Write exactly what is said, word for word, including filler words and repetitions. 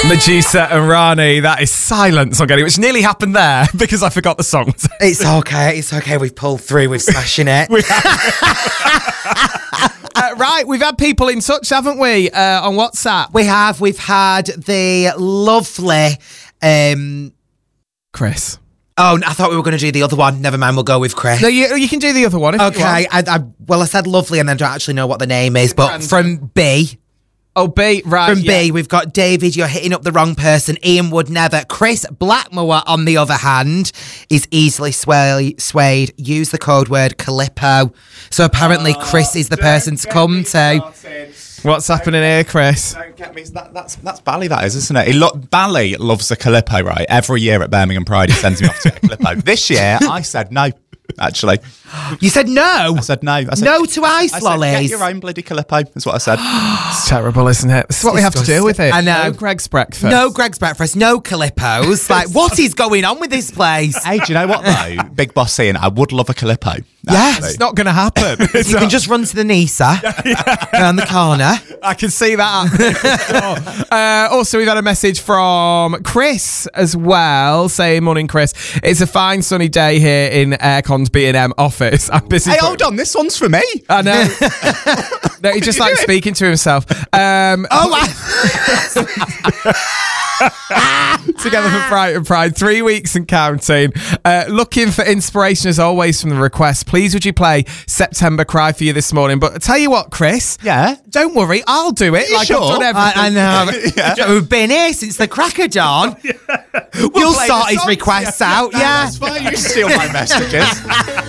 Medusa and Rani, that is silence I'm getting, which nearly happened there because I forgot the songs. It's okay, it's okay. We've pulled through, we're smashing it. uh, right, we've had people in touch, haven't we, uh, on WhatsApp? We have, we've had the lovely... Um, Chris. Oh, I thought we were going to do the other one. Never mind, we'll go with Chris. No, you, you can do the other one if you Okay, want. I, I, well, I said lovely and I don't actually know what the name is, but Random. from B... Oh, B, right. From yeah. B, we've got David, you're hitting up the wrong person. Ian would never. Chris Blackmore, on the other hand, is easily sway- swayed. Use the code word Calippo. So apparently Oh, Chris is the person to come to. What's happening here, Chris? Don't get me. That, that's that's Bally, that is, isn't it? He lo- Bally loves a Calippo, right? Every year at Birmingham Pride, he sends me off to get a Calippo. This year, I said no. Actually, You said no? I said no. I said, No to ice I said, lollies. get your own bloody Calippo, is what I said. It's terrible, isn't it? This is what we have to deal with it. I know. No Greg's breakfast. No Greg's breakfast, no Calippos. Like, what is going on with this place? Hey, do you know what though? Big Boss Ian, I would love a Calippo. Yes. actually. It's not going to happen. It's You not- can just run to the Nisa around the corner. I can see that happening. Sure. uh, also, we've had a message from Chris as well, saying, morning, Chris. It's a fine sunny day here in Aircon's B and M office. I'm busy. Hey, put- hold on, this one's for me. I know. No, he just likes speaking to himself. Um, Oh, I- Together for Brighton Pride, three weeks and counting. Uh, looking for inspiration as always from the request. Please would you play September Cry for you this morning? But I tell you what, Chris. Yeah. Don't worry, I'll do it. You Like sure? I've done everything. I, I know. Yeah. We've been here since the crack of dawn. You'll play sort the his songs. requests Yeah. out, No, yeah. That's fine. You steal my messages.